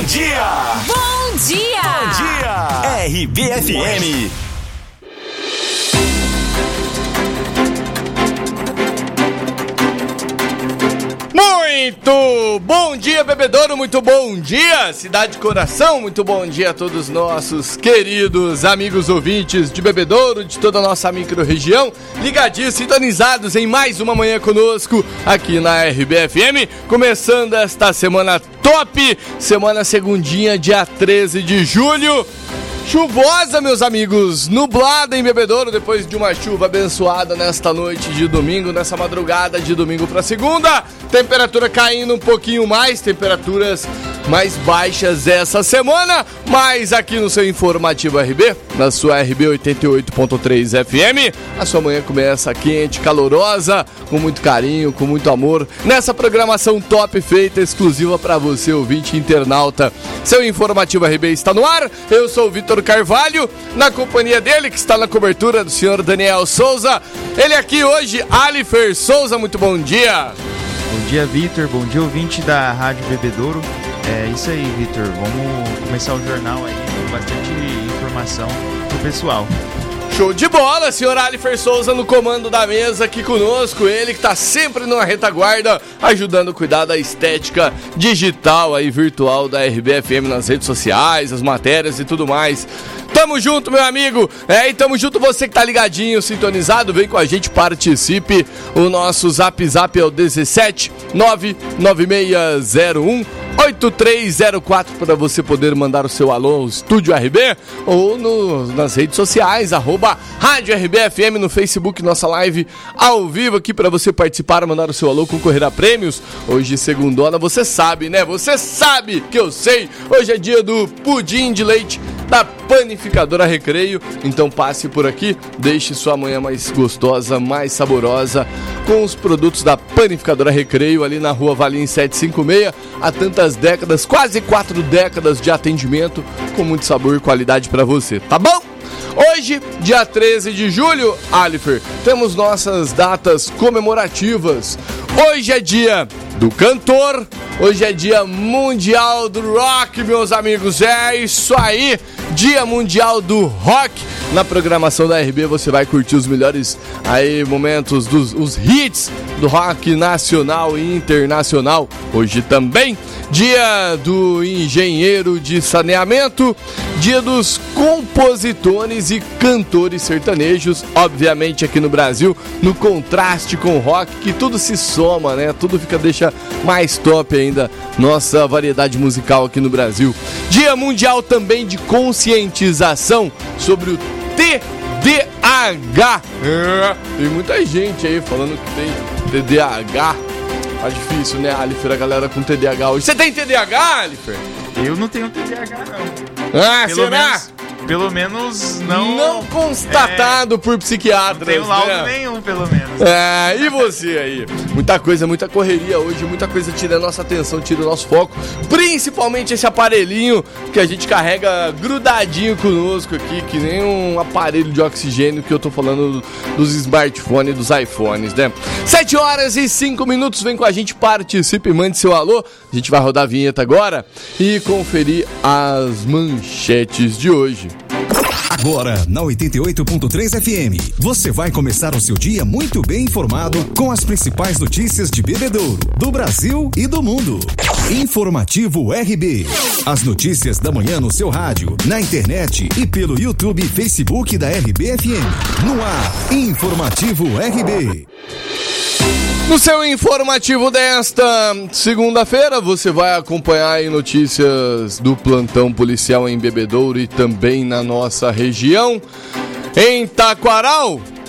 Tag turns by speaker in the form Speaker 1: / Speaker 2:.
Speaker 1: Bom dia!
Speaker 2: Bom dia!
Speaker 1: Bom dia! RBFM.
Speaker 3: Muito bom dia, bebedouro, muito bom dia, cidade de coração, muito bom dia a todos nossos queridos amigos ouvintes de Bebedouro, de toda a nossa micro-região, ligadinhos, sintonizados em mais uma manhã conosco aqui na RBFM, começando esta semana top, semana segundinha, dia 13 de julho. Chuvosa, meus amigos, nublada em Bebedouro, depois de uma chuva abençoada nesta noite de domingo, nessa madrugada de domingo para segunda. Temperatura caindo um pouquinho mais, temperaturas mais baixas essa semana, mas aqui no seu Informativo RB, na sua RB 88.3 FM, a sua manhã começa quente, calorosa, com muito carinho, com muito amor, nessa programação top feita exclusiva para você, ouvinte internauta. Seu Informativo RB está no ar, eu sou o Vitor Carvalho, na companhia dele, que está na cobertura do senhor Daniel Souza. Ele aqui hoje, Alifer Souza, muito bom dia.
Speaker 4: Bom dia, Vitor, bom dia, ouvinte da Rádio Bebedouro. É isso aí, Vitor, vamos começar o jornal aí com bastante informação pro pessoal.
Speaker 3: Show de bola, senhor Alifer Souza no comando da mesa aqui conosco, ele que tá sempre na retaguarda, ajudando a cuidar da estética digital aí, virtual da RBFM nas redes sociais, as matérias e tudo mais. Tamo junto, meu amigo, e tamo junto você que tá ligadinho, sintonizado, vem com a gente, participe. O nosso zap é o 17 99601 8304 para você poder mandar o seu alô, Estúdio RB, ou nas redes sociais, @Rádio RBFM no Facebook, nossa live ao vivo aqui para você participar, mandar o seu alô, concorrer a prêmios. Hoje, segundona, você sabe, né? Você sabe que eu sei. Hoje é dia do pudim de leite da Panificadora Recreio, então passe por aqui, deixe sua manhã mais gostosa, mais saborosa com os produtos da Panificadora Recreio, ali na Rua Valim 756, há tantas décadas, quase 4 décadas de atendimento, com muito sabor e qualidade para você, tá bom? Hoje, dia 13 de julho, Alifer, temos nossas datas comemorativas. Hoje é dia do cantor, hoje é dia mundial do rock, meus amigos, é isso aí, dia mundial do rock. Na programação da RB você vai curtir os melhores aí momentos, os hits do rock nacional e internacional. Hoje também, dia do engenheiro de saneamento, dia dos compositores e cantores sertanejos, obviamente aqui no Brasil, no contraste com o rock, que tudo se soma, né? Tudo deixa mais top ainda nossa variedade musical aqui no Brasil. Dia mundial também de conscientização sobre o TDAH. Tem muita gente aí falando que tem TDAH. Tá difícil, né, Alifer? A galera com TDAH hoje. Você tem TDAH, Alifer?
Speaker 4: Eu não tenho TDAH, não.
Speaker 3: Ah, será?
Speaker 4: Pelo menos não...
Speaker 3: Não constatado por psiquiatras.
Speaker 4: Não tenho laudo nenhum, pelo menos.
Speaker 3: E você aí? Muita coisa, muita correria hoje, muita coisa tira a nossa atenção, tira o nosso foco. Principalmente esse aparelhinho que a gente carrega grudadinho conosco aqui, que nem um aparelho de oxigênio que eu tô falando dos smartphones, dos iPhones, né? 7h05, vem com a gente, participe, mande seu alô. A gente vai rodar a vinheta agora e conferir as manchetes de hoje.
Speaker 1: Agora, na 88.3 FM, você vai começar o seu dia muito bem informado com as principais notícias de Bebedouro, do Brasil e do mundo. Informativo RB. As notícias da manhã no seu rádio, na internet e pelo YouTube e Facebook da RBFM. No ar, Informativo RB.
Speaker 3: No seu informativo desta segunda-feira, você vai acompanhar aí notícias do plantão policial em Bebedouro e também na nossa região. Em Taquaral,